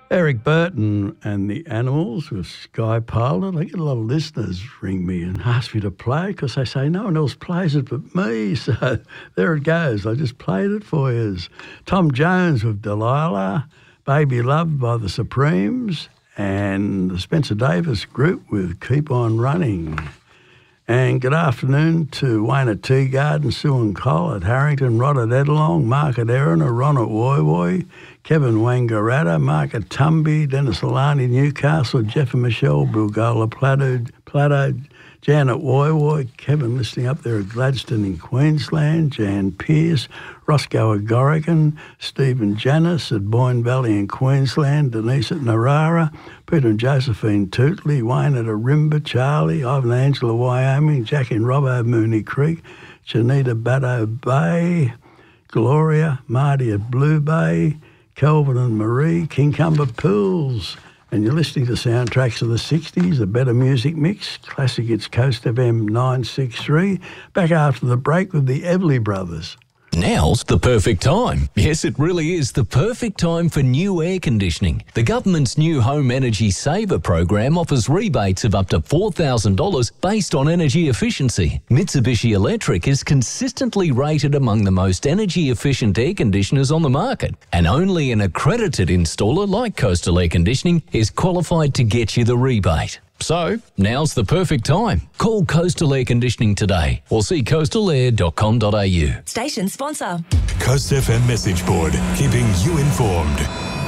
Eric Burton and the Animals with Sky Pilot. I get a lot of listeners ring me and ask me to play because they say no one else plays it but me. So there it goes. I just played it for you. Tom Jones with Delilah, Baby Loved by the Supremes, and the Spencer Davis Group with Keep On Running. And good afternoon to Wayne at Teagarden, Sue and Cole at Harrington, Rod at Edelong, Mark at Erina, Ron at Woy Woy, Kevin Wangaratta, Mark at Tumby, Dennis Alani, Newcastle, Jeff and Michelle, Bulgola, Plateau, Jan at Woy Woy, Kevin listening up there at Gladstone in Queensland, Jan Pearce, Roscoe at Gorigan, Stephen Janis at Boyne Valley in Queensland, Denise at Narara, Peter and Josephine Tootley, Wayne at Arimba, Charlie, Ivan and Angela, Wyoming, Jack and Robbo, Mooney Creek, Janita Baddo Bay, Gloria, Marty at Blue Bay, Kelvin and Marie, Kincumber Pools. And you're listening to Soundtracks of the 60s, a better music mix. Classic, it's Coast FM 963. Back after the break with the Everly Brothers. Now's the perfect time. Yes, it really is the perfect time for new air conditioning. The government's new Home Energy Saver program offers rebates of up to $4,000 based on energy efficiency. Mitsubishi Electric is consistently rated among the most energy efficient air conditioners on the market, and only an accredited installer like Coastal Air Conditioning is qualified to get you the rebate. So, now's the perfect time. Call Coastal Air Conditioning today or see coastalair.com.au. Station sponsor. Coast FM message board, keeping you informed.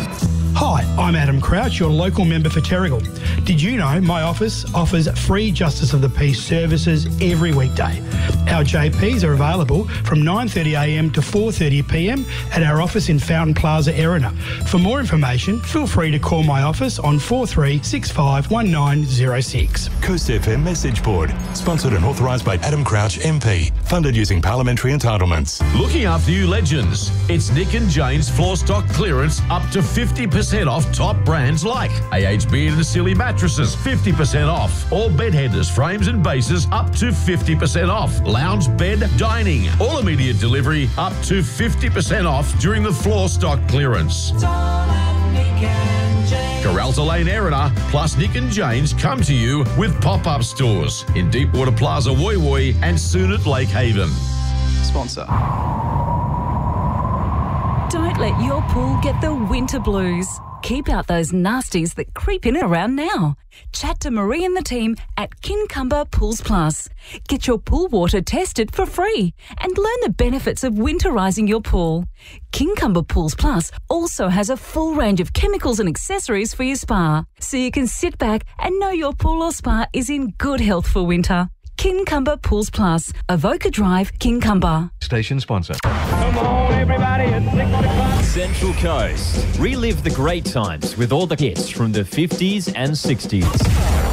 Hi, I'm Adam Crouch, your local member for Terrigal. Did you know my office offers free Justice of the Peace services every weekday? Our JPs are available from 9:30am to 4:30pm at our office in Fountain Plaza, Erina. For more information, feel free to call my office on 43651906. Coast FM message board, sponsored and authorised by Adam Crouch MP, funded using parliamentary entitlements. Looking after you legends, it's Nick and Jane's floor stock clearance up to 50% off top brands like AHB and Silly mattresses, 50% off. All bed headers, frames and bases up to 50% off. Lounge bed, dining, all immediate delivery up to 50% off during the floor stock clearance. Corralta Lane Erina plus Nick and Jane's come to you with pop-up stores in Deepwater Plaza, Woy Woy and soon at Lake Haven. Sponsor. Don't let your pool get the winter blues. Keep out those nasties that creep in around now. Chat to Marie and the team at Kincumber Pools Plus. Get your pool water tested for free and learn the benefits of winterising your pool. Kincumber Pools Plus also has a full range of chemicals and accessories for your spa, so you can sit back and know your pool or spa is in good health for winter. Kincumber Pools Plus, Avoca Drive, Kincumber. Station sponsor. Come on, everybody, it's 6 o'clock. Central Coast. Relive the great times with all the hits from the 50s and 60s.